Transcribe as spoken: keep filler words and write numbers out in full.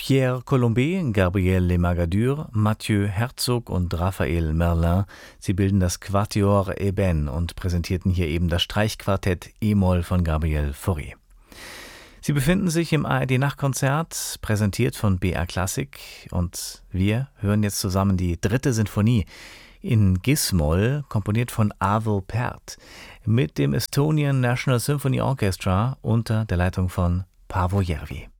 Pierre Colombet, Gabriel Le Magadur, Mathieu Herzog und Raphael Merlin, sie bilden das Quatuor Eben und präsentierten hier eben das Streichquartett E-Moll von Gabriel Fauré. Sie befinden sich im A R D-Nachtkonzert, präsentiert von B R Klassik, und wir hören jetzt zusammen die dritte Sinfonie in Gis-Moll, komponiert von Arvo Pärt, mit dem Estonian National Symphony Orchestra unter der Leitung von Paavo Järvi.